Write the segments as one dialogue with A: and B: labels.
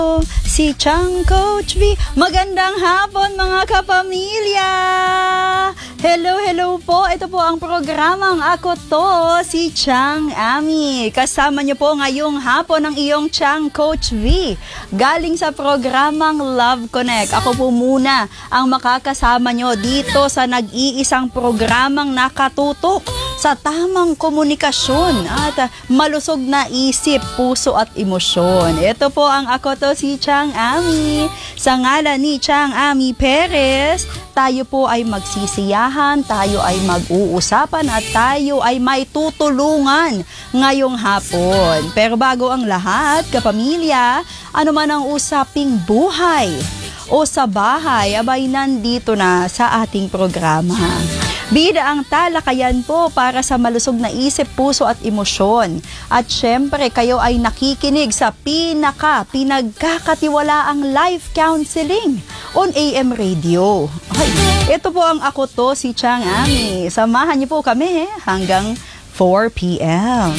A: Si Chang Coach V. Magandang hapon mga kapamilya! Hello po. Ito po ang programang Ako To, si Chang Ami. Kasama niyo po ngayong hapon ang iyong Chang Coach V. Galing sa programang Love Connect. Ako po muna ang makakasama niyo dito sa nag-iisang programang nakatutok sa tamang komunikasyon at malusog na isip, puso at emosyon. Ito po ang Ako To, si Chang Ami. Sa ngalan ni Chang Ami Perez, tayo po ay magsisiyahan, tayo ay mag-uusapan at tayo ay may tutulungan ngayong hapon. Pero bago ang lahat, kapamilya, ano man ang usaping buhay o sa bahay, abay nandito na sa ating programa. Bida ang talakayan po para sa malusog na isip, puso at emosyon. At syempre, kayo ay nakikinig sa pinagkakatiwalaang life counseling on AM radio. Ay, ito po ang Ako To, si Chang Ami. Samahan niyo po kami hanggang 4 p.m.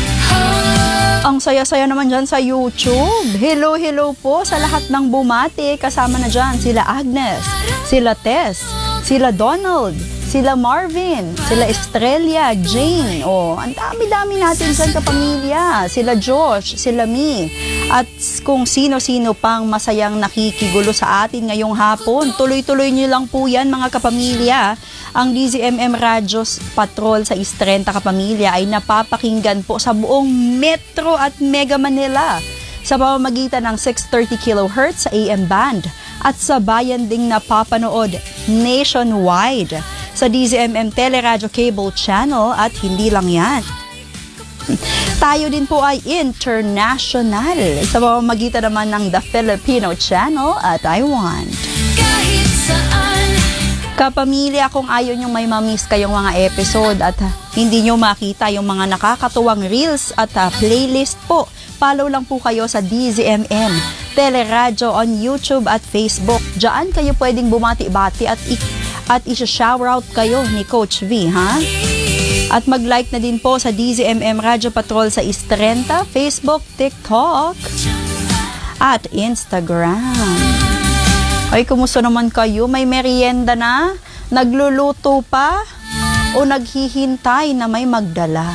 A: Ang saya-saya naman dyan sa YouTube. Hello po sa lahat ng bumati. Kasama na dyan sila Agnes, sila Tess, sila Donald, sila Marvin, sila Estrella, Jane, ang dami-dami natin dyan kapamilya, sila Josh, sila Mi, at kung sino-sino pang masayang nakikigulo sa atin ngayong hapon, tuloy-tuloy nyo lang po yan mga kapamilya. Ang DZMM Radio Patrol sa East 30 kapamilya ay napapakinggan po sa buong Metro at Mega Manila sa pamamagitan ng 630 kHz sa AM band at sa bayan ding napapanood nationwide sa DZMM Teleradio Cable Channel at hindi lang yan. Tayo din po ay international sa pamamagitan naman ng The Filipino Channel at Taiwan. Kahit saan. Kapamilya, kung ayaw nyo may mamiss kayong mga episode at hindi nyo makita yung mga nakakatuwang reels at playlist po, follow lang po kayo sa DZMM Teleradio on YouTube at Facebook. Diyan kayo pwedeng bumati-bati at i-shoutout kayo ni Coach V, ha? At mag-like na din po sa DZMM Radio Patrol sa East 30, Facebook, TikTok, at Instagram. Ay, kumusta naman kayo? May merienda na? Nagluluto pa? O naghihintay na may magdala?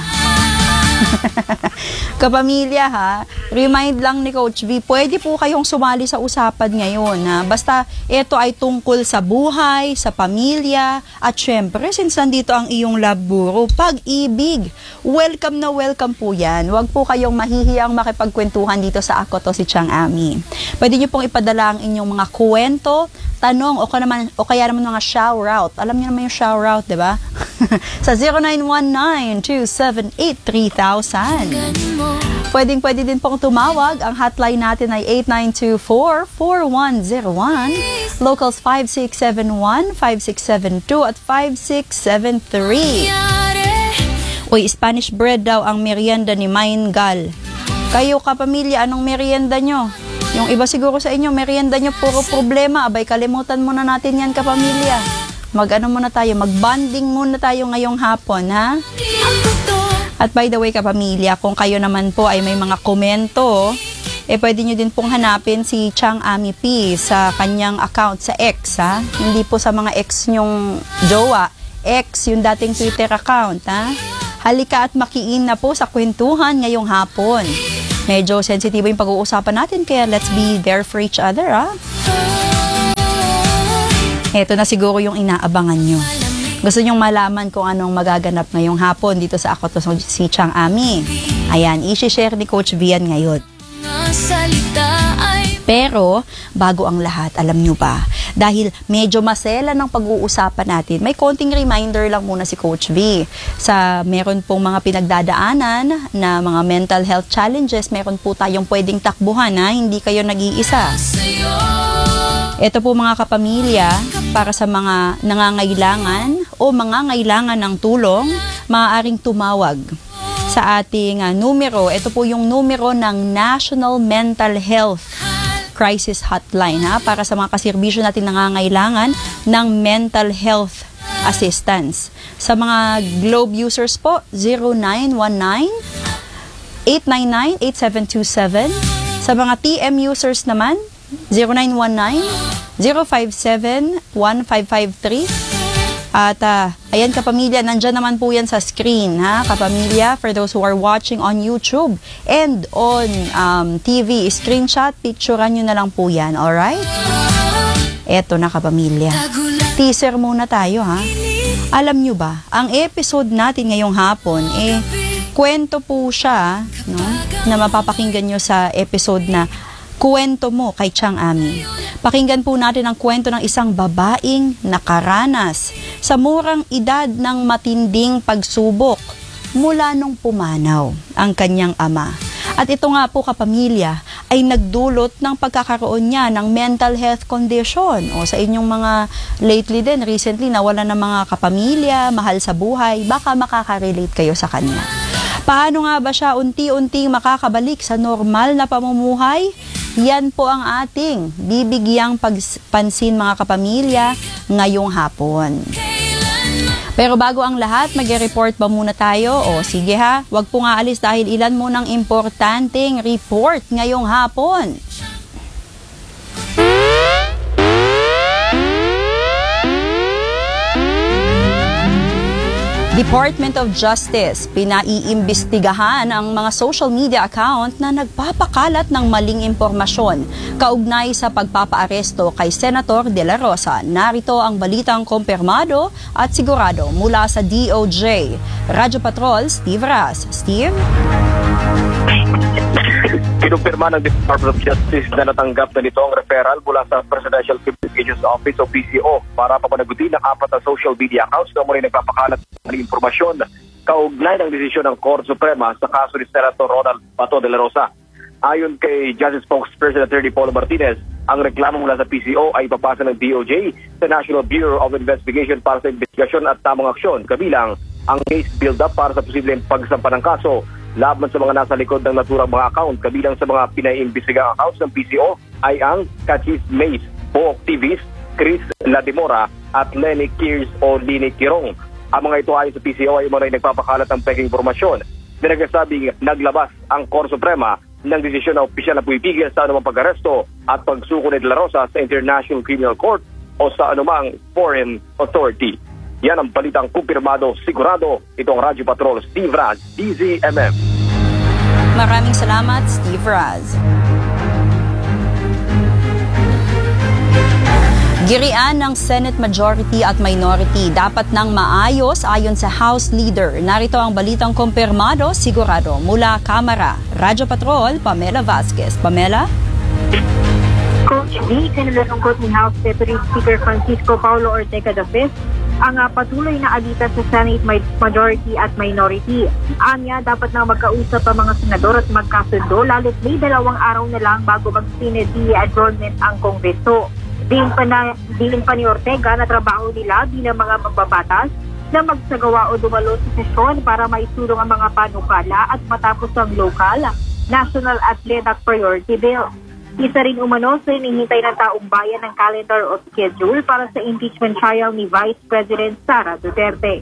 A: Kapamilya ha, remind lang ni Coach V, pwede po kayong sumali sa usapan ngayon ha? Basta ito ay tungkol sa buhay, sa pamilya, at syempre since nandito ang iyong love guru, pag-ibig. Welcome na welcome po yan. Huwag po kayong mahihiyang makipagkwentuhan dito sa Ako To, si Chang Ami. Pwede nyo pong ipadala ang inyong mga kwento, tanong o kaya naman mga shout-out. Alam niyo naman yung shout-out, di ba? Sa 0919-278-3000. Pwede din pong tumawag. Ang hotline natin ay 8924-4101, locals 5671, 5672 at 5673. Uy, Spanish bread daw ang merienda ni Mayngal. Kayo kapamilya, anong merienda nyo? Yung iba siguro sa inyo, merienda nyo puro problema. Abay, kalimutan muna natin yan kapamilya. Mag-bonding muna tayo ngayong hapon, ha? At by the way, kapamilya, kung kayo naman po ay may mga komento, pwede nyo din pong hanapin si Chang Ami P sa kanyang account sa X, ha? Hindi po sa mga ex nyong jowa. X, yung dating Twitter account, ha? Halika at makiin na po sa kwentuhan ngayong hapon. Medyo sensitibo yung pag-uusapan natin, kaya let's be there for each other, ha? Ito na siguro yung inaabangan nyo. Gusto nyong malaman kung anong magaganap ngayong hapon dito sa Ako To, si Chang Ami. Ayan, i-share ni Coach Vian ngayon. Pero, bago ang lahat, alam nyo ba, dahil medyo masela ng pag-uusapan natin, may konting reminder lang muna si Coach V. Meron pong mga pinagdadaanan na mga mental health challenges, meron po tayong pwedeng takbuhan, ha? Hindi kayo nag-iisa. Ito po mga kapamilya, para sa mga nangangailangan o mga ngailangan ng tulong, maaaring tumawag sa ating numero. Ito po yung numero ng National Mental Health Crisis Hotline, ha? Para sa mga kaserbisyo natin nangangailangan ng mental health assistance. Sa mga Globe users po, 0919-899-8727. Sa mga TM users naman, 0919-057-1553. At ayan kapamilya, nandyan naman po yan sa screen, ha kapamilya, for those who are watching on YouTube and on TV, screenshot, picturean nyo na lang po yan, alright? Eto na kapamilya, teaser muna tayo ha. Alam nyo ba, ang episode natin ngayong hapon, kwento po siya, no, na mapapakinggan nyo sa episode na Kwento Mo kay Chang Ami. Pakinggan po natin ang kwento ng isang babaeng nakaranas sa murang edad ng matinding pagsubok mula nung pumanaw ang kanyang ama. At ito nga po kapamilya ay nagdulot ng pagkakaroon niya ng mental health condition. O sa inyong mga lately din, recently nawala ng mga kapamilya, mahal sa buhay, baka makaka-relate kayo sa kanya. Paano nga ba siya unti-unting makakabalik sa normal na pamumuhay? Yan po ang ating bibigyang pansin mga kapamilya ngayong hapon. Pero bago ang lahat, mag-report ba muna tayo? O sige ha, wag po nga alis dahil ilan mo ng importanteng report ngayong hapon. Department of Justice, pinaiimbestigahan ang mga social media account na nagpapakalat ng maling impormasyon kaugnay sa pagpapaaresto kay Senator De La Rosa. Narito ang balitang kumpirmado at sigurado mula sa DOJ. Radyo Patrol, Steve Raz. Steve?
B: Kinumpirma ng Department of Justice na natanggap na nito ang referral mula sa Presidential Communications Office o PCO para papanagutin ang 4 na social media accounts na muli nagpapakalat ng impormasyon kaugnay ng desisyon ng Korte Suprema sa kaso ni Senator Ronald Bato de la Rosa. Ayon kay Justice Spokesperson Attorney Paul Martinez, ang reklamo mula sa PCO ay ipapasa ng DOJ sa National Bureau of Investigation para sa investigasyon at tamang aksyon, kabilang ang case build-up para sa posibleng pagsampa ng kaso laban sa mga nasa likod ng naturang mga account. Kabilang sa mga pinaiimbestigang accounts ng PCO ay ang Kachis Mays, Pook TVs, Chris Ladimora at Lenny Kears o Lini Kirong. Ang mga ito ayon sa PCO ay mga nagpapakalat ng peking informasyon na nagsasabing naglabas ang Korte Suprema ng desisyon na opisyal na puipigil sa anumang pag-aresto at pagsuko ni De La Rosa sa International Criminal Court o sa anumang foreign authority. Yan ang balitang kumpirmado, sigurado. Itong Radyo Patrol, Steve Raz, DZMM.
A: Maraming salamat, Steve Raz. Girian ng Senate Majority at Minority dapat nang maayos ayon sa House Leader. Narito ang balitang kumpirmado, sigurado mula Kamara. Radyo Patrol, Pamela Vasquez. Pamela?
C: Coach V, sinalungkot ni House Deputy Speaker Francisco Paulo Ortega V ang patuloy na alitan sa Senate Majority at Minority. Anya, dapat na magkausap ang mga senador at magkasundo lalo't may 2 araw na lang bago mag-Senate adjournment ang Kongreso. Diin pa ni Ortega na trabaho nila bilang mga magbabatas na magsagawa o dumalo sa sesyon para maisulong ang mga panukala at matapos ang local, national at LEDAC priority bill. Isa rin umano sa hinihintay ng taong bayan ng calendar o schedule para sa impeachment trial ni Vice President Sara Duterte.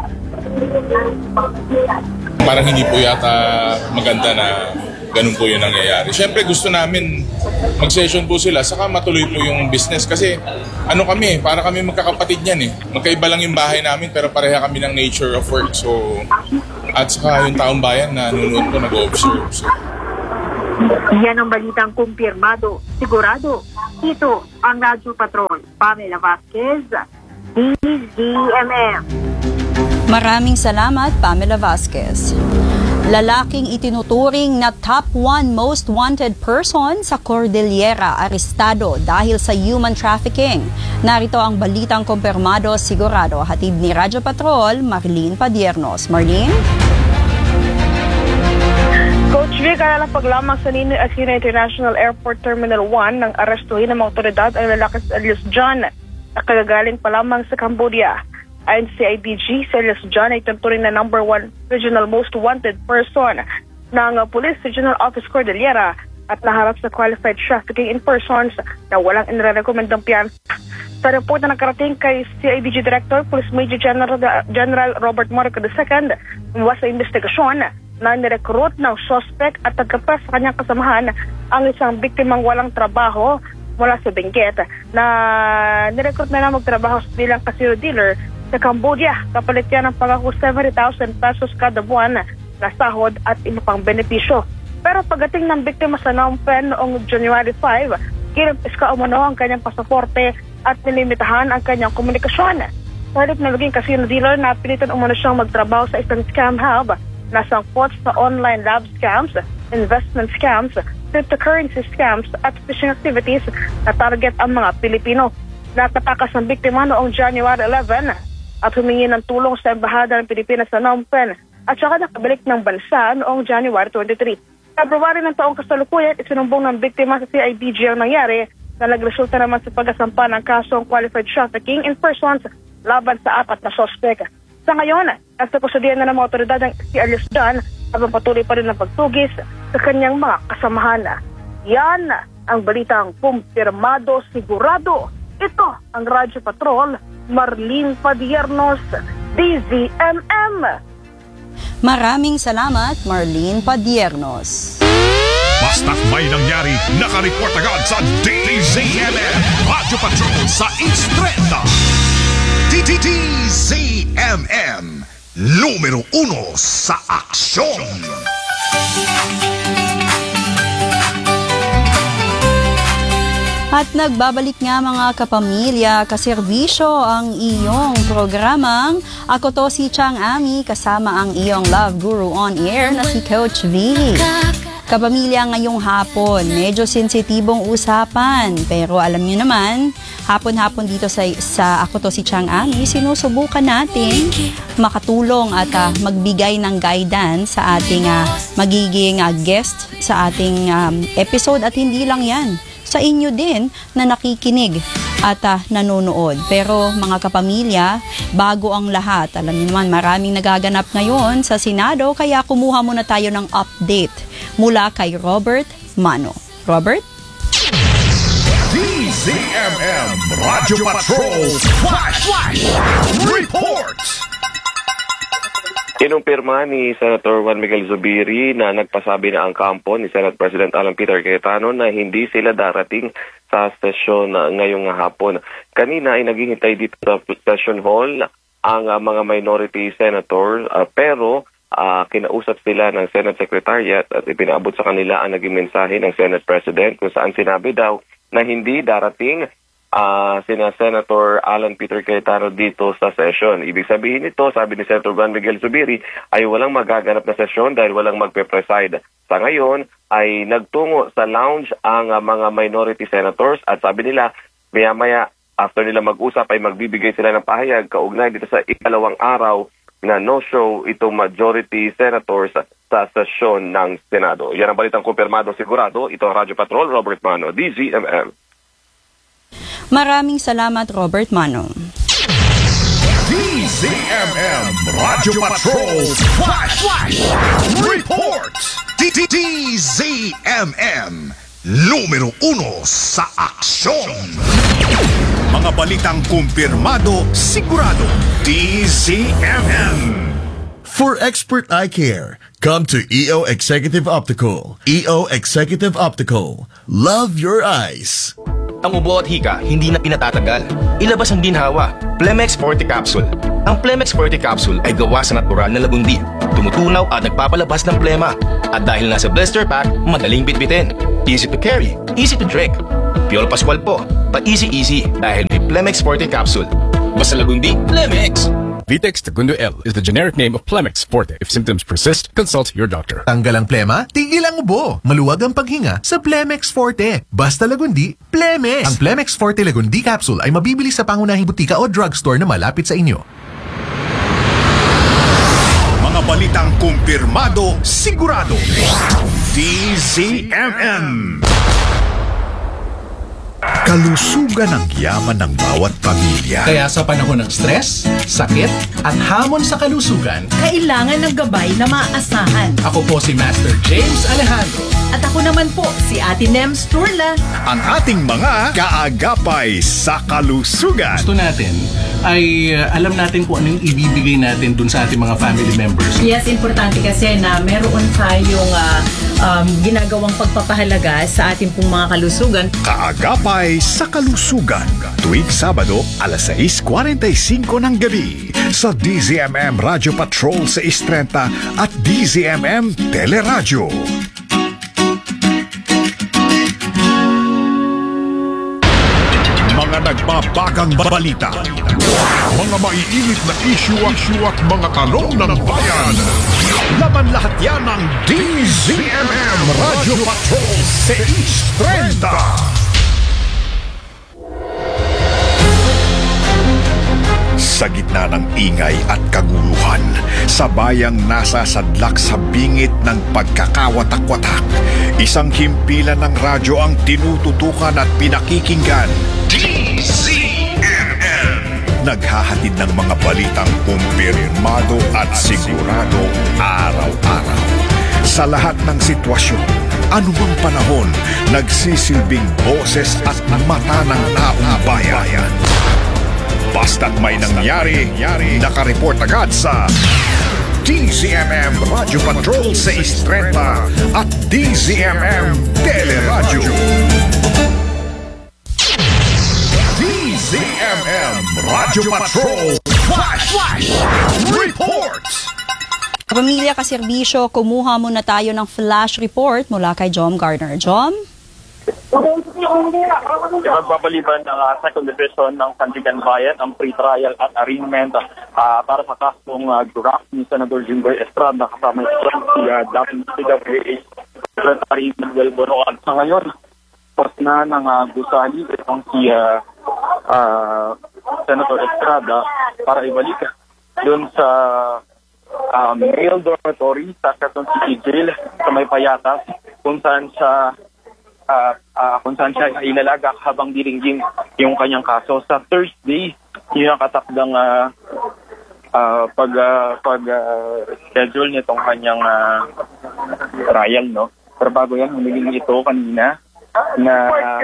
D: Parang hindi po yata maganda na ganun po yung nangyayari. Siyempre gusto namin mag-session po sila saka matuloy po yung business kasi ano kami, para kami magkakapatid yan eh. Magkaiba lang yung bahay namin pero pareha kami ng nature of work. So, at saka yung taong bayan na nanonood po nag-observe. So,
C: yan ang balitang kumpirmado, sigurado. Ito ang Radyo Patrol, Pamela Vasquez, DZMM.
A: Maraming salamat, Pamela Vasquez. Lalaking itinuturing na top 1 most wanted person sa Cordillera, arestado dahil sa human trafficking. Narito ang balitang kumpirmado, sigurado. Hatid ni Radyo Patrol, Marlene Padiernos. Marlene?
E: Coach V, karalang paglamang sa Ninoy Aquino International Airport Terminal 1 ng arestuhin ng mga otoridad ang lalaki si Elias John na kagagaling pa lamang sa Cambodia. Ayon sa CIDG, si Elias John ay tuturing na number 1 regional most wanted person ng Police Regional Office Cordillera at naharap sa qualified trafficking in persons na walang inirekomendang piyansa. Sa report na nakarating kay CIDG Director, Police Major General Robert Morico II, sa investigasyon, na nirecruit ng suspect at nagkapres sa kanyang kasamahan ang isang biktimang walang trabaho mula sa Benguet na nirecruit na magtrabaho bilang casino dealer sa Cambodia. Kapalit yan ng pangako 70,000 pesos kada buwan na sahod at iba pang benepisyo. Pero pagdating ng biktima sa Phnom Penh noong January 5, kinimpis ka umano ang kanyang pasaporte at nilimitahan ang kanyang komunikasyon. Sa halip na naging casino dealer, napilitan umano siyang magtrabaho sa isang scam hub na sangkot sa online lab scams, investment scams, cryptocurrency scams at phishing activities na target ang mga Pilipino. Nakatakas ng biktima noong January 11 at humingi ng tulong sa Embahada ng Pilipinas sa Phnom Penh at saka nakabalik ng bansa noong January 23. February ng taong kasalukuyan, isinumbong ng biktima sa CIDG ang nangyari na nagresulta naman sa pagkasampa ng kasong qualified trafficking in persons laban sa 4 na sospek. Sa ngayon, nasa kusudian na ng mga otoridad ng si Alice John habang patuloy pa rin ang pagtugis sa kanyang mga kasamahan. Yan ang balitang kumpirmado sigurado. Ito ang Radyo Patrol, Marlene Padiernos, DZMM.
A: Maraming salamat, Marlene Padiernos.
F: Basta't may nangyari, nakareport agad sa DZMM. Radyo Patrol sa East-30. DZMM, numero 1 sa aksyon.
A: At nagbabalik nga mga kapamilya, kaserbisyo ang iyong programang Ako to si Chang Ami kasama ang iyong love guru on air na si Coach V. Kapamilya ngayong hapon, medyo sensitibong usapan pero alam niyo naman, hapon-hapon dito sa Ako to si Chang Ami, sinusubukan natin makatulong at magbigay ng guidance sa ating magiging guest sa ating episode at hindi lang yan. Sa inyo din na nakikinig at nanonood. Pero mga kapamilya, bago ang lahat, alam niyo naman maraming nagaganap ngayon sa Senado kaya kumuha muna tayo ng update mula kay Robert Mano. Robert?
F: DZMM Radyo Patrol Flash Report.
B: Kinumpirma ni Senator Juan Miguel Zubiri na nagpasabi na ang kampo ni Senate President Alan Peter Cayetano na hindi sila darating sa sesyon ngayong hapon. Kanina ay naghihintay dito sa session hall ang mga minority senators pero kinausap sila ng Senate Secretariat at ipinaabot sa kanila ang naging mensahe ng Senate President kung saan sinabi daw na hindi darating sina Senator Alan Peter Cayetano dito sa session. Ibig sabihin nito, sabi ni Senator Juan Miguel Zubiri, ay walang magaganap na sesyon dahil walang magpe-preside. Sa ngayon, ay nagtungo sa lounge ang mga minority senators at sabi nila, maya-maya, after nila mag-usap ay magbibigay sila ng pahayag kaugnay dito sa ikalawang araw na no-show itong majority senators sa sesyon ng Senado. Yan ang balitang kumpirmado sigurado. Ito ang Radyo Patrol, Robert Mano, DZMM.
A: Maraming salamat, Robert Mano.
F: DZMM Radyo Patrol Flash Report. DZMM, numero 1 sa aksyon. Mga balitang kumpirmado, sigurado. DZMM.
G: For expert eye care, come to EO Executive Optical. EO Executive Optical. Love your eyes.
H: Ang ubo at hika, hindi na pinatatagal. Ilabas ang ginhawa. Plemex Forte Capsule. Ang Plemex Forte Capsule ay gawa sa natural na lagundi. Tumutunaw at nagpapalabas ng plema. At dahil nasa blister pack, madaling bitbitin. Easy to carry, easy to drink. Piolo Pascual po, pa-easy dahil may Plemex Forte Capsule. Basta lagundi, Plemex!
I: Vitex Segundo L is the generic name of Plemex Forte. If symptoms persist, consult your doctor.
J: Tanggal ang plema, tigil ang ubo. Maluwag ang paghinga sa Plemex Forte. Basta lagundi, Plemex! Ang Plemex Forte Lagundi Capsule ay mabibili sa pangunahing butika o drugstore na malapit sa inyo.
F: Mga balitang kumpirmado, sigurado. DZMM. Kalusugan ang yaman ng bawat pamilya.
J: Kaya sa panahon ng stress, sakit, at hamon sa kalusugan,
K: kailangan ng gabay na maaasahan.
J: Ako po si Master James Alejandro.
K: At ako naman po, si Ate Nems Turla.
F: Ang ating mga kaagapay sa kalusugan.
L: Gusto natin ay alam natin kung anong ibibigay natin dun sa ating mga family members.
K: Yes, importante kasi na meron tayong ginagawang pagpapahalaga sa ating pong mga kalusugan.
F: Kaagapay sa kalusugan. Tuwing Sabado, alas 6:45 ng gabi sa DZMM Radio Patrol sa 6:30 at DZMM Teleradyo. Mga nagbabagang balita. Mga maiinit na issue at mga tanong ng bayan. Laman lahat yan ng DZMM Radio Patrol 6:30. Sa gitna ng ingay at kaguluhan, sa bayang nasasadlak sa bingit ng pagkakawatak-watak, isang himpilan ng radyo ang tinututukan at pinakikinggan. DZMM! Naghahatid ng mga balitang kumpirmado at sigurado araw-araw. Sa lahat ng sitwasyon, anumang panahon, nagsisilbing boses at mata ng taong bayan. Basta't may nangyari, nakareport agad sa DZMM Radio Patrol 6:30 at DZMM Teleradyo. DZMM Radio Patrol Flash Reports.
A: Pamilya Kaserbisyo, kumuha muna tayo ng flash report mula kay Jom Garner. Jom?
B: Magbabaliban ng Second Division ng Sandigan Bayan ang pre-trial at arraignment para sa kasong draft ni Senator Jinggoy Estrada kasama si dating CWA Secretary Manuel Bonoan. Sa ngayon, post na ng gusali itong si Senator Estrada para ibalik doon sa male dormitory sa Quezon City Jail sa May Payatas kung saan siya inalaga habang diringging yung kanyang kaso. Sa Thursday, yung katakdang schedule nitong kanyang trial, no? Pero bago yan, humiling ito kanina na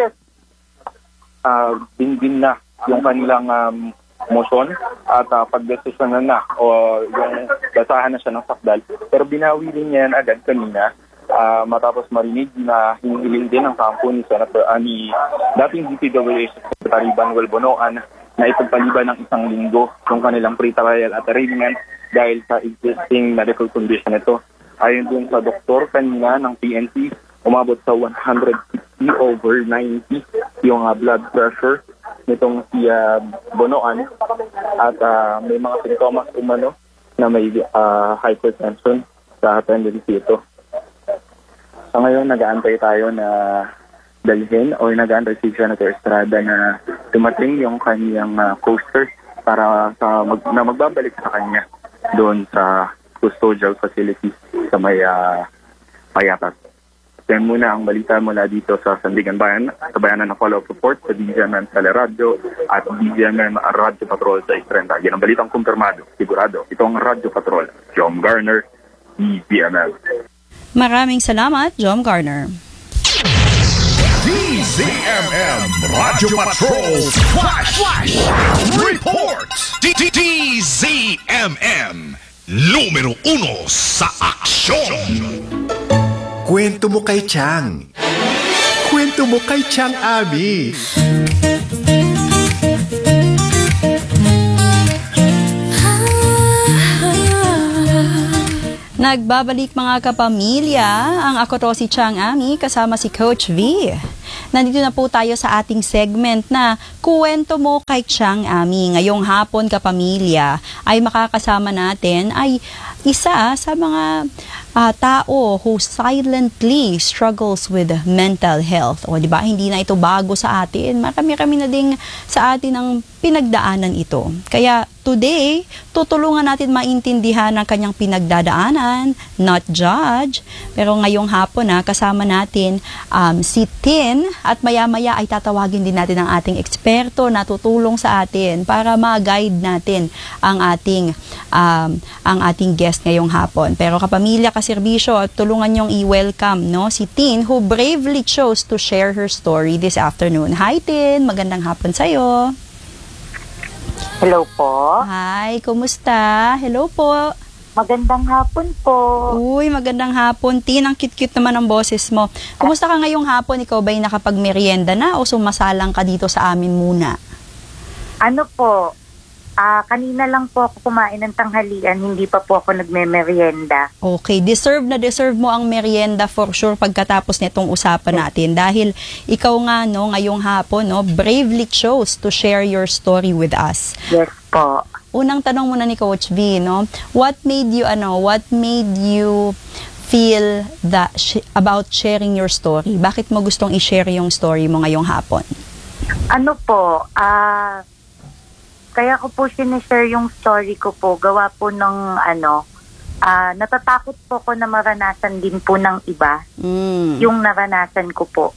B: din na yung kanilang motion at pagdesisyonan na o yung basahan na siya ng sakdal. Pero binawi din yan agad kanina matapos marinig na hinihiling din ang kampo ni Senator dating DPWH Secretary Manuel Bonoan na ipagpaliban ng isang linggo yung kanilang pre-trial at arraignment dahil sa existing medical condition ito. Ayon din sa doktor kanina ng PNP, umabot sa 160/90 yung blood pressure nitong si Bonoan at may mga sintomas umano na may hypertension sa tendency ito. So ngayon, nag-aantay tayo na dalhin o nag-aantay si Senator Estrada na dumating yung kanyang coaster para na magbabalik sa kanya doon sa custodial facility sa May Payatas. Yan muna ang balita mula dito sa Sandigan Bayan. Kabayanan ng follow-up report sa DZMM Teleradyo at DZMM Radio Patrol sa 6:30. Yan ang balitang kumpirmado, sigurado. Ito ang Radio Patrol. Jom Garner, DZMM.
A: Maraming salamat, Jom Garner.
F: DZMM Radio Patrol Flash Reports. DZMM numero 1 sa aksyon.
J: Kwento mo kay Chang. Kwento mo kay Chang Ami.
A: Nagbabalik mga kapamilya, ang ako to si Chang Ami kasama si Coach V. Nandito na po tayo sa ating segment na Kuwento Mo Kay Chang Ami. Ngayong hapon kapamilya ay makakasama natin ay isa sa mga tao who silently struggles with mental health. O diba, hindi na ito bago sa atin. Marami-rami na ding sa atin ang pinagdaanan ito. Kaya today, tutulungan natin maintindihan ang kanyang pinagdadaanan, not judge. Pero ngayong hapon kasama natin si Tin at maya-maya ay tatawagin din natin ang ating eksperto na tutulong sa atin para ma-guide natin ang ating guest ngayong hapon. Pero kapamilya kasi kaserbisyo at tulungan niyong i-welcome, no, si Tin who bravely chose to share her story this afternoon. Hi, Tin! Magandang hapon sa'yo.
M: Hello po.
A: Hi, kumusta? Hello po.
M: Magandang hapon po.
A: Uy, magandang hapon. Tin, ang cute-cute naman ang boses mo. Kumusta ka ngayong hapon? Ikaw ba'y nakapag-merienda na o sumasalang ka dito sa amin muna?
M: Ano po, kanina lang po ako kumain ng tanghalian, hindi pa po ako nagme-merienda.
A: Okay, deserve mo ang merienda for sure pagkatapos nitong usapan natin dahil ikaw nga no ngayong hapon no bravely chose to share your story with us.
M: Yes po.
A: Unang tanong muna ni Coach V, no, what made you feel that about sharing your story? Bakit mo gustong i-share yung story mo ngayong hapon?
M: Ano po, kaya ko po sinishare yung story ko po, gawa po ng natatakot po ko na maranasan din po ng iba. Yung naranasan ko po.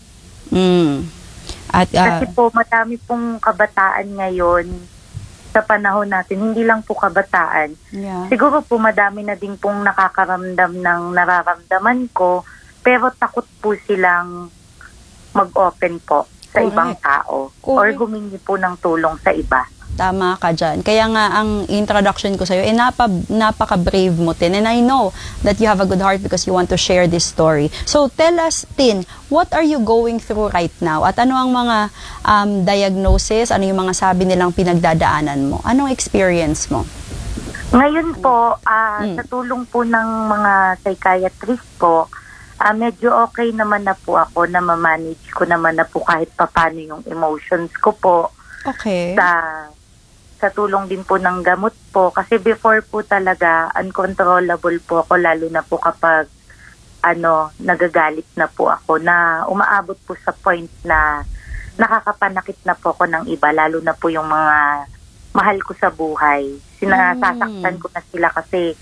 M: Kasi po madami pong kabataan ngayon sa panahon natin, hindi lang po kabataan.
A: Yeah.
M: Siguro po madami na din pong nakakaramdam ng nararamdaman ko, pero takot po silang mag-open po sa ibang tao or humingi po ng tulong sa iba.
A: Tama ka dyan. Kaya nga, ang introduction ko sa'yo, napaka-brave mo, Tin. And I know that you have a good heart because you want to share this story. So, tell us, Tin, what are you going through right now? At ano ang mga diagnosis? Ano yung mga sabi nilang pinagdadaanan mo? Anong experience mo?
M: Ngayon po, sa tulong po ng mga psychiatrist po, medyo okay naman na po ako na ma-manage ko naman na po kahit papano yung emotions ko po.
A: Okay.
M: Sa tulong din po ng gamot po. Kasi before po talaga, uncontrollable po ako, lalo na po kapag nagagalit na po ako, na umaabot po sa point na nakakapanakit na po ako ng iba, lalo na po yung mga mahal ko sa buhay. Sinasasaktan ko na sila kasi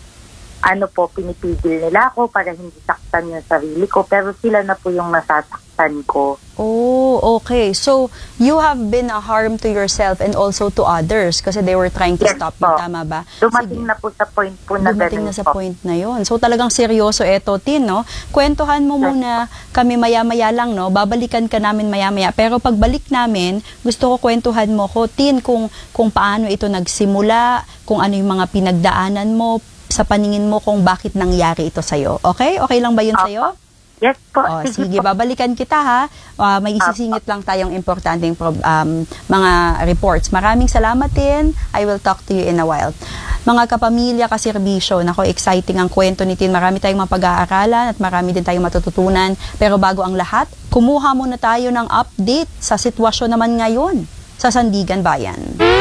M: pinipigil nila ako para hindi saktan yung sarili ko, pero sila na po yung nasasaktan ko.
A: Oh, okay. So, you have been a harm to yourself and also to others kasi they were trying to stop you, tama ba?
M: Dumating na po sa point po na
A: Dumating na sa point na yun. So, talagang seryoso eto, Tin, no? Kwentuhan mo muna kami maya-maya lang, no? Babalikan ka namin maya-maya. Pero pagbalik namin, gusto ko kwentuhan mo ko, Tin, kung paano ito nagsimula, kung ano yung mga pinagdaanan mo, sa paningin mo kung bakit nangyari ito sa'yo. Okay? Okay lang ba yun sa'yo?
M: Yes po.
A: Sige, babalikan kita ha. May isisingit lang tayong importanteng mga reports. Maraming salamat din. I will talk to you in a while. Mga kapamilya, kaserbisyo, nako, exciting ang kwento ni Tin. Marami tayong mapag-aaralan at marami din tayong matututunan. Pero bago ang lahat, kumuha muna tayo ng update sa sitwasyon naman ngayon sa Sandigan Bayan.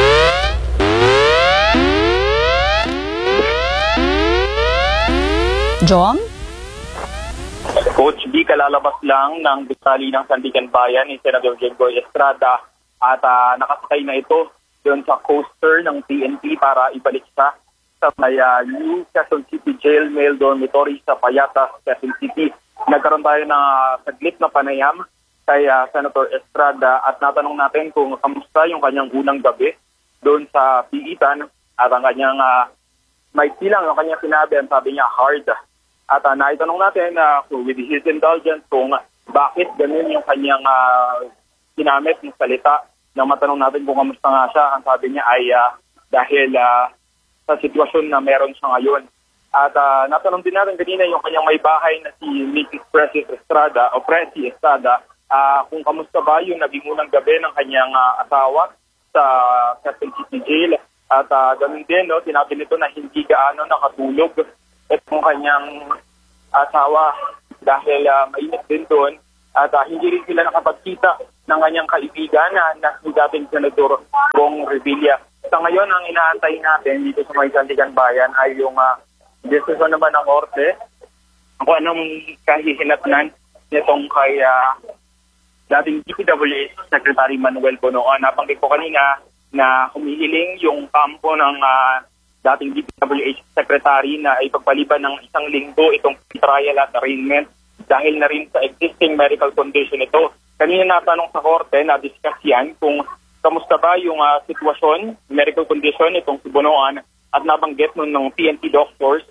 A: John?
B: Coach B, kalalabas lang ng gusali ng Sandigan Bayan ni Senador Jenggoy Estrada at nakasakay na ito doon sa coaster ng PNP para ibalik siya sa new Quezon City Jail Male Dormitory sa Payatas, Quezon City. Nagkaroon tayo ng saglit na panayam kay Senator Estrada at natanong natin kung kamusta yung kanyang unang gabi doon sa piitan at ang kanyang may silang ang kanyang sinabi, ang sabi niya hard. At naitanong natin with his indulgence kung bakit ganun yung kanyang ginamit ng salita. Na matanong natin kung kamusta nga siya. Ang sabi niya ay dahil sa sitwasyon na meron siya ngayon. At natanong din natin kanina yung kanyang may bahay na si Mrs. Presi Estrada kung kamusta ba yung naging unang gabi ng kanyang asawa sa Quezon City Jail. At ganun din, no, sinabi nito na hindi gaano nakatulog itong kanyang asawa dahil mainit din doon at hindi rin sila nakapagkita ng kanyang kaibigan na si dating Senador Bong Revilla. Sa ngayon, ang inaantay natin dito sa may Sandigan Bayan ay yung desisyon naman ng Korte kung anong kahihinatnan nitong kay dating DPWH Secretary Manuel Bonoan. Nabanggit ko kanina na humihiling yung kampo ng dating DPWH Secretary na ipagpaliban ng 1 linggo itong trial at arraignment dahil na rin sa existing medical condition ito. Kanina natanong sa Korte na discuss yan kung kamusta ba yung sitwasyon, medical condition itong si Bonoan at nabanggit nun ng PNP doctors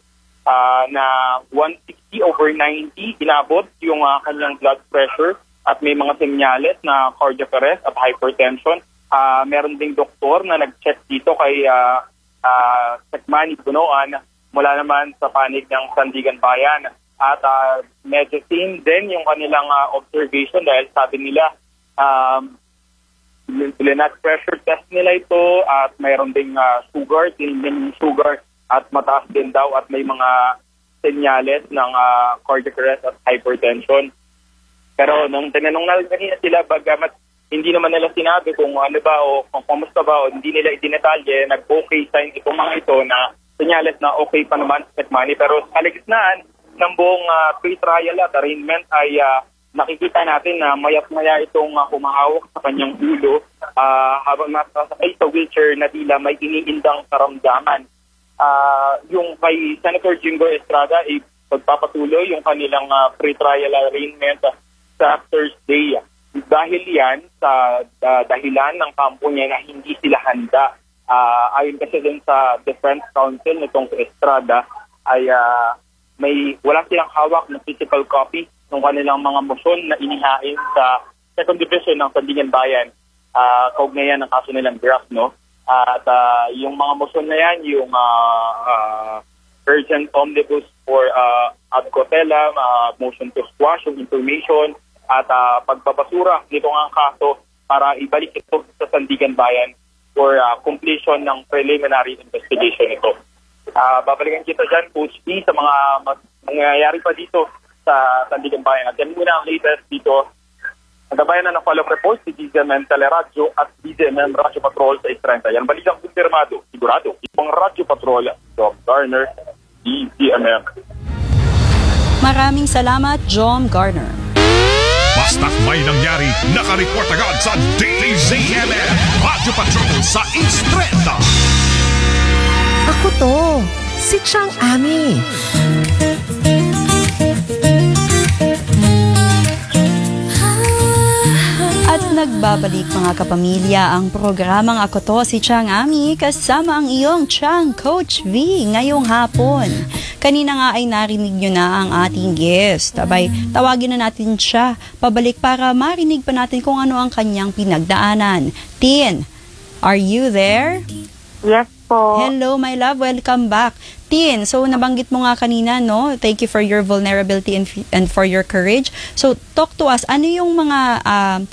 N: na 160/90 inabot yung kanyang blood pressure at may mga senyales na cardiac arrest at hypertension. Meron ding doktor na nag-check dito kay Sekmani Bunoan mula naman sa panig ng Sandigan Bayan. At medyo thin din yung kanilang observation dahil sabi nila blood pressure test nila ito at mayroon ding sugar, tinin sugar at mataas din daw at may mga senyales ng cardiac arrest at hypertension. Pero nung tinanong natin kanina sila, bagamat hindi naman nila sinabi kung ano ba o kung kumusta ba o hindi nila idinetalye, nag-okay sign itong mga ito na senyales na okay pa naman sa Sekmani. Pero sa kalagitnaan ng buong pre-trial at arraignment ay nakikita natin na mayat-maya itong humahawak sa kanyang ulo habang nasasakay sa wheelchair na tila may iniindang karamdaman. Yung kay Senator Jingo Estrada ay pagpapatuloy yung kanilang pre-trial arraignment sa Thursday. Dahil yan sa dahilan ng kampo niya na hindi sila handa. Ayon kasi din sa Defense Counsel nitong Estrada ay wala silang hawak ng physical copy ng kanilang mga motion na inihain sa Second Division ng Sandigan Bayan kaugnayan ng kaso nilang graft, no? At yung mga motion na yan, yung urgent omnibus for ad cautelam, motion to squash yung information, at pagbabasura nito ang kaso para ibalik ito sa Sandigan Bayan for completion ng preliminary investigation ito. Babalikan kita dyan, Coach B, sa mga mangyayari pa dito sa Sandigan Bayan. At yan muna ang latest dito. Nagabayan na ng follow-up report si DZMM Teleradyo at DZMM Radyo Patrol sa Estrenta. Yan balitang kumpirmado, sigurado. Ibang Radyo Patrol, Dom Garner, DZMM.
A: Maraming salamat, John Garner.
F: Basta't may nangyari, nakareport agad sa DZMM Radyo Patrol sa Estrenta.
O: Ako to, si Chang Ami.
A: At nagbabalik mga kapamilya ang programang Ako To, si Chang Ami, kasama ang iyong Chang Coach V ngayong hapon. Kanina nga ay narinig nyo na ang ating guest. Abay, tawagin na natin siya pabalik para marinig pa natin kung ano ang kanyang pinagdaanan. Tin, are you there?
M: Yes po.
A: Hello, my love. Welcome back. Tin, so nabanggit mo nga kanina, no? Thank you for your vulnerability and for your courage. So, talk to us. Ano yung mga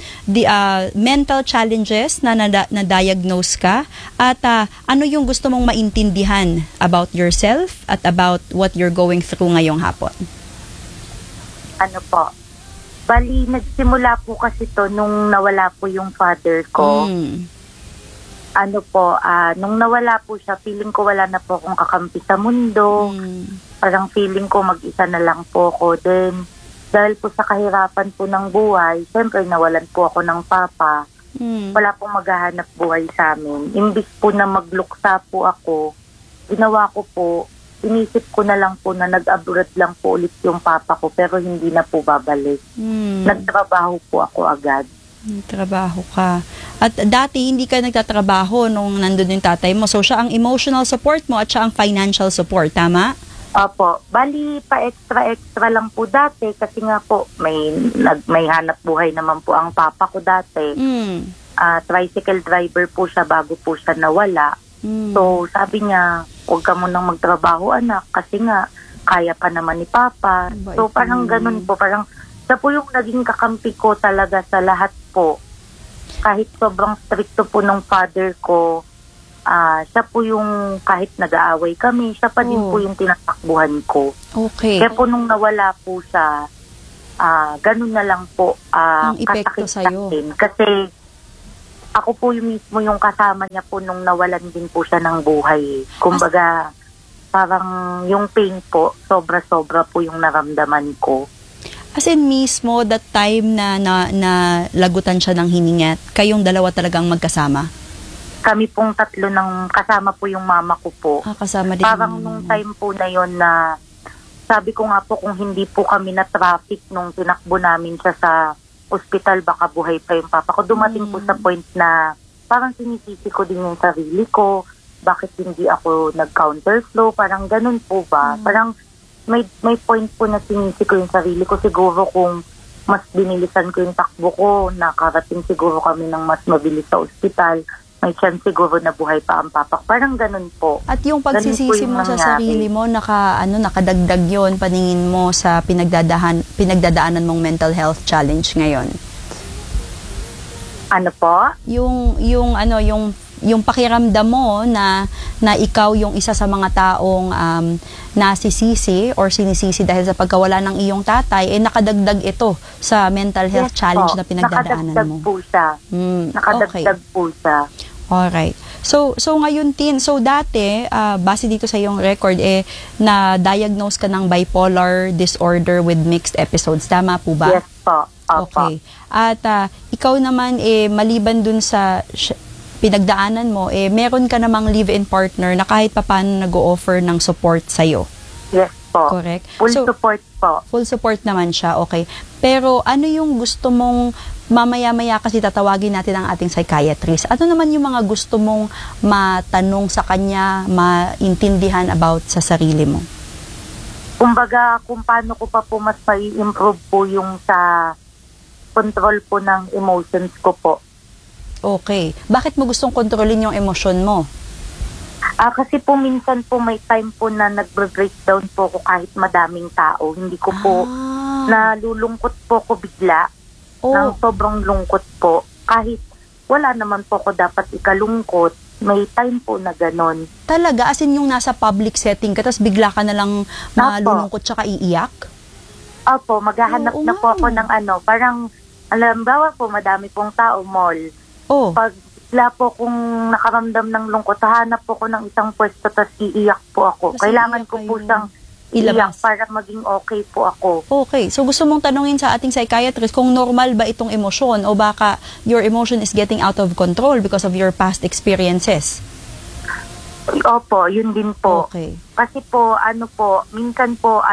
A: mental challenges na na-diagnose ka? At ano yung gusto mong maintindihan about yourself at about what you're going through ngayong hapon?
M: Ano po? Bali, nagsimula po kasi to nung nawala po yung father ko. Ano po, nung nawala po siya, feeling ko wala na po akong kakampi sa mundo. Parang feeling ko mag-isa na lang po ako. Then, dahil po sa kahirapan po ng buhay, siyempre nawalan po ako ng papa. Wala pong maghahanap buhay sa amin. Imbis po na magluksa po ako, ginawa ko po, inisip ko na lang po na nag-abroad lang po ulit yung papa ko, pero hindi na po babalik. Nagtrabaho po ako agad.
A: Trabaho ka. At dati hindi ka nagtatrabaho nung nandun yung tatay mo. So siya ang emotional support mo at siya ang financial support, tama?
M: Opo. Bali, pa-extra lang po dati kasi nga po may hanap buhay naman po ang papa ko dati. Tricycle driver po siya bago po siya nawala. So sabi niya, huwag ka munang magtrabaho anak kasi nga kaya pa naman ni papa. So parang ganun po, parang siya po yung naging kakampi ko talaga sa lahat po. Kahit sobrang stricto po ng father ko, siya po yung kahit nag-aaway kami, siya pa din po yung tinatakbuhan ko.
A: Okay.
M: Kaya po nung nawala po siya, ganun na lang po
A: ang epekto sa'yo.
M: Kasi ako po yung mismo yung kasama niya po nung nawalan din po siya ng buhay. Kumbaga, parang yung pain po, sobra-sobra po yung naramdaman ko.
A: As in mismo, that time na lagutan siya ng hininga, kayong dalawa talagang magkasama?
M: Kami pong tatlo ng kasama po yung mama ko po.
A: Kasama din.
M: Parang nung time po na yon na sabi ko nga po kung hindi po kami na traffic nung tinakbo namin siya sa ospital, baka buhay pa yung papa ko. Dumating po sa point na parang sinisisi ko din yung sarili ko. bakit hindi ako nag-counterflow, parang ganun po ba? Parang may point po na sinisi ko yung sarili ko. Siguro kung mas binilisan ko yung takbo ko, nakarating siguro kami ng mas mabilis sa ospital, may chance siguro na buhay pa ang papak. Parang ganun po.
A: At yung pagsisisi mo sa sarili mo, nakadagdag yon paningin mo sa pinagdadaanan mong mental health challenge ngayon?
M: Ano po?
A: Yung pakiramdam mo na ikaw yung isa sa mga taong nasisisi or sinisisi dahil sa pagkawala ng iyong tatay, nakadagdag ito sa mental health challenge na pinagdadaanan mo.
M: Nakadagdag po siya. Nakadagdag po siya.
A: Alright. So ngayon, Tin, dati, base dito sa iyong record, na-diagnose ka ng bipolar disorder with mixed episodes. Tama po ba?
M: Yes po.
A: Okay. At ikaw naman, maliban dun sa pinagdaanan mo, meron ka namang live-in partner na kahit papaano nag-o-offer ng support sa'yo.
M: Yes po.
A: Correct?
M: Full support po.
A: Full support naman siya, okay. Pero ano yung gusto mong, mamaya-maya kasi tatawagin natin ang ating psychiatrist, ano naman yung mga gusto mong matanong sa kanya, maintindihan about sa sarili mo?
M: Kumbaga, kung paano ko pa po mas mai-improve po yung sa control po ng emotions ko po.
A: Okay. Bakit mo gustong kontrolin yung emosyon mo?
M: Kasi po minsan po may time po na nagbre-breakdown po ko kahit madaming tao. Hindi ko po nalulungkot po ko bigla. Ng sobrang lungkot po. Kahit wala naman po ko dapat ikalungkot, may time po na ganon.
A: Talaga? As in yung nasa public setting ka, tapos bigla ka na lang malulungkot tsaka iiyak?
M: Opo, maghahanap na po ako ng parang, alambawa po, madami pong tao, mall. Pag bigla po kung nakaramdam ng lungkot, hahanap po ko ng isang pwesto, tapos iiyak po ako. Kailangan ko po siyang iiyak para maging okay po ako.
A: Okay. So gusto mong tanungin sa ating psychiatrist kung normal ba itong emosyon o baka your emotion is getting out of control because of your past experiences?
M: Opo, yun din po.
A: Okay.
M: Kasi po, minsan po,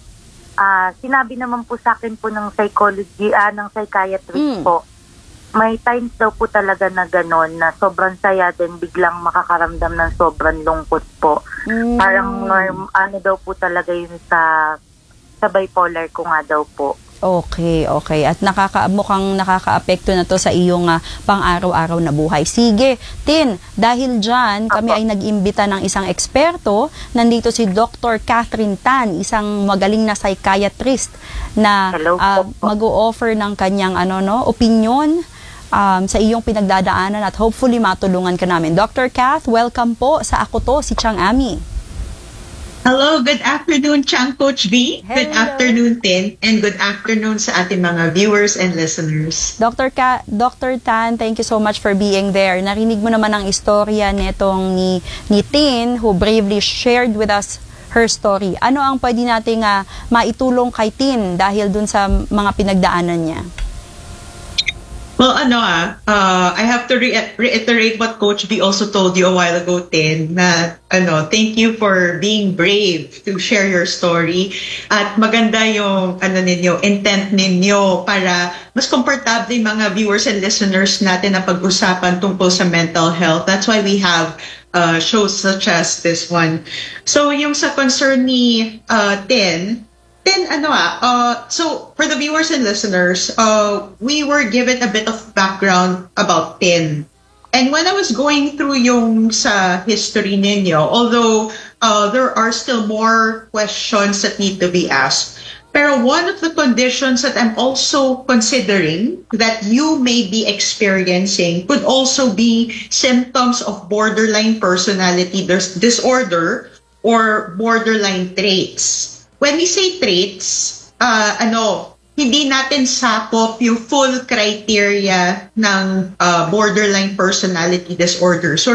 M: sinabi naman po sa akin po ng ng psychiatrist po, may times daw po talaga na gano'n, na sobrang saya din, biglang makakaramdam ng sobrang lungkot po. Parang daw po talaga yun sa bipolar ko nga daw po.
A: Okay. At mukhang nakaka-apekto na to sa iyong pang-araw-araw na buhay. Sige, Tin, dahil dyan, kami ay nag-imbita ng isang eksperto. Nandito si Dr. Catherine Tan, isang magaling na psychiatrist na mag-o-offer ng kanyang opinion sa iyong pinagdadaanan at hopefully matulungan ka namin. Dr. Kath, welcome po sa Ako To, si Chang Ami.
P: Hello, good afternoon, Chang Coach V. Hello. Good afternoon, Tin. And good afternoon sa ating mga viewers and listeners.
A: Dr. Tan, thank you so much for being there. Narinig mo naman ang istorya nitong ni Tin, who bravely shared with us her story. Ano ang pwede nating maitulong kay Tin dahil dun sa mga pinagdaanan niya?
P: Well, I have to reiterate what Coach V also told you a while ago, Tin, na thank you for being brave to share your story. At maganda yung intent ninyo para mas komportable yung mga viewers and listeners natin na pag-usapan tungkol sa mental health. That's why we have shows such as this one. So yung sa concern ni Tin, so for the viewers and listeners, we were given a bit of background about Tin. And when I was going through yung sa history ninyo, although there are still more questions that need to be asked, pero one of the conditions that I'm also considering that you may be experiencing could also be symptoms of borderline personality disorder or borderline traits. When we say traits, hindi natin sakop yung full criteria ng borderline personality disorder. So